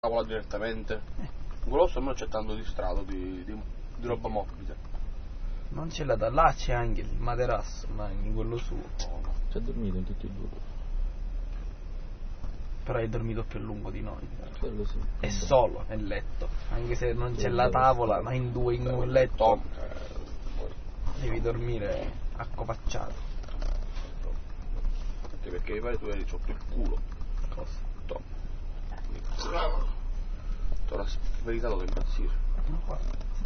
tavola direttamente. Golosso almeno c'è tanto di strato di roba morbida. Non c'è là c'è anche il materasso, ma in quello suo. Ci ha dormito in tutti e due. Però hai dormito più a lungo di noi. Quello sì. È solo nel letto. Anche se non c'è la tavola, ma in due in un letto devi dormire accopacciato. Anche perché mi pare tu eri sotto il culo. Cosa? Top. Ti ora meritato da impazzire. No, guarda, sì.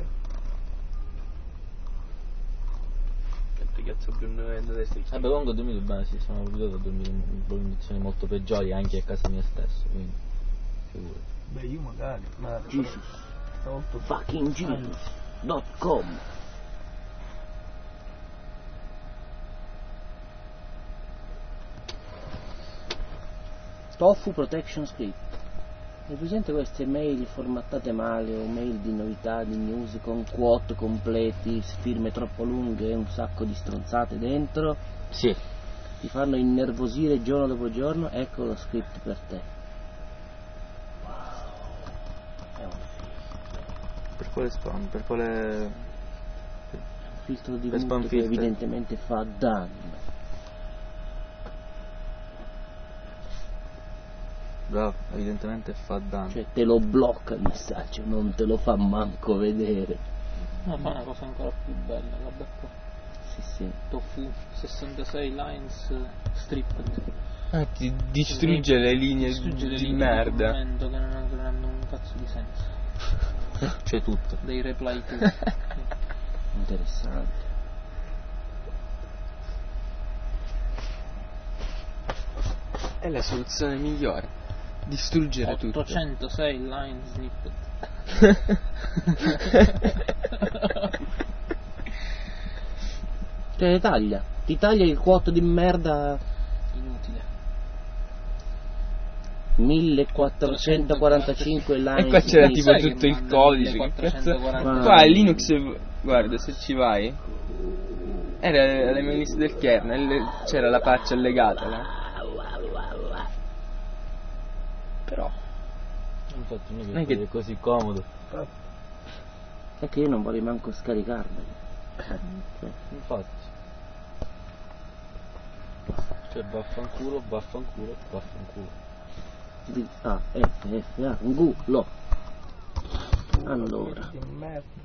Che cazzo più ne destra. Vabbè, comunque ho dormito bene, sì, sono abituato a dormire in condizioni molto peggiori anche a casa mia stesso, quindi figurati. Beh, io magari, ma Jesus. molto Fucking Jesus.com. Tofu Protection Script. Hai presente queste mail formattate male o mail di novità, di news con quote completi, firme troppo lunghe e un sacco di stronzate dentro? Sì. Ti fanno innervosire giorno dopo giorno? Ecco lo script per te. È un Per quale spam? Per quale... filtro di Per spam muto che filter. evidentemente fa danno. Bravo, evidentemente fa danno. Cioè te lo blocca il messaggio, non te lo fa manco vedere. No, fa una cosa ancora più bella, guarda qua. Sì. Tofu 66 lines stripped. ti distrugge le linee Distrugge le di linee merda. di commento che non hanno un cazzo di senso. C'è tutto. Dei reply to. Interessante. È la soluzione migliore. Distruggere tutto. 806 line snippet. Cioè ti taglia il quote di merda. Inutile. 1445 line. E qua c'era di- tipo sai che tutto il manda codice. Che 1440? cazzo? Qua Linux, guarda, se ci vai, era all'inizio del kernel, c'era la patch allegata là. Però Infatti non Non è è che- che è così comodo. È che io non voglio manco scaricarmeli. Cioè, Infatti. Cioè vaffanculo. Angulo. Allora. di merda.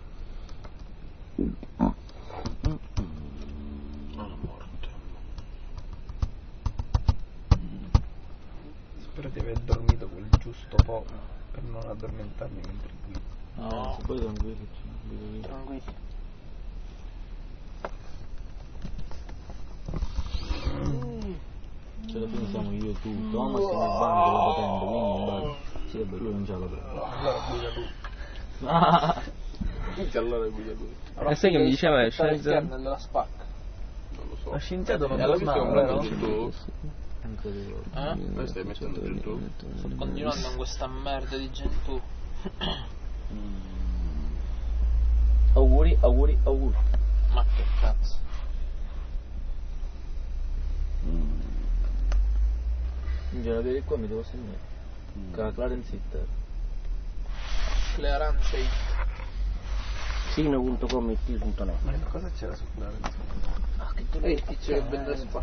Spero di aver dormito quel giusto poco per non addormentarmi mentre guido. No, Se poi tranquillo. tranquilli. Cioè alla fine siamo io e tu, Thomas nel banco della patente, quindi basta. Sì vabbè, lui non ce la prende. Allora guida tu. Che allora guida tu. E sai che mi diceva il Aspettare il scienziato? kernel della SPAC. Non lo so. Lo scienziato non Alla vista dormava, comprando vero? tutto. Anche loro. Poi stai mettendo tutto. Sto continuando con questa merda di Gentoo. Auguri. Ma che cazzo. In genere qua mi devo segnare. Che la Clarence Hitter. Clearance 8. Sino.com e t.net. Ma che cosa c'era su Clarence? E il tizio che vende SPAC.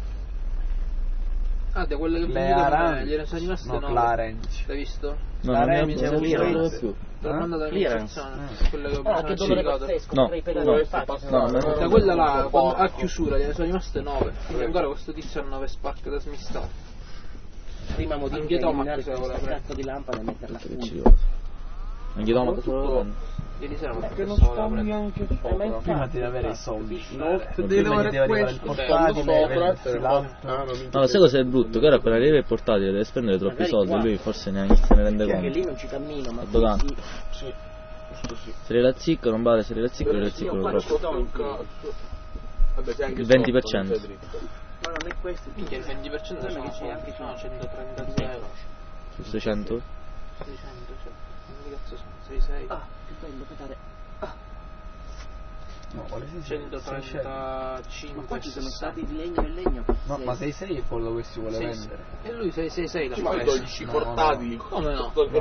Ah, da quelle che Le vendeva arance. gliene sono rimaste No, 9. Clarence. L'hai visto? No, non ne Clarence è un abbiamo clearance. più. Te l'ho mandato Clearance. all'informazione. Quelle che mi sono Che dolore accicato. pazzesco, No, potrei pedalare no, in faccia. no, Da quella là, a chiusura, gliene sono rimaste 9. Quindi ancora questo tizio ha 9 SPAC da smistare. Prima Anche modifica Tomac eliminare se la voleva questa prendere. cazzo di lampada e metterla a Ci fuoco. vado. Anche Thomas solo. Ieri sera mi ha Perché fatto non solo la spammi prendere. anche sopra? Prima di avere i soldi. No, Prima di arrivare il portatile, vendersi l'altro. No, sai cosa è brutto? Che ora appena arriva il portatile deve spendere troppi Magari soldi e qua. lui forse neanche se ne rende Perché conto. lì non ci cammino, ma Dov'è? qui Sì. Questo sì. Se le razzicco non vale, se le razzicco le io razzicco qua ci troppo. sto in Vabbè, sei anche Il sotto, 20%. non sei dritto. Ma non è questo. Minchia, il 20% Guarda sono che c'è anche sono qui. 132 euro. Su 600? 600, cioè, quanti cazzo sono? 6, 6. Ah, che bello pedare. No, quale 135. Ma qua ci sono stati di legno e legno. No, ma 6 è quello che si vuole vendere. E lui 666 l'ha Ma preso. 12 portati. Come no?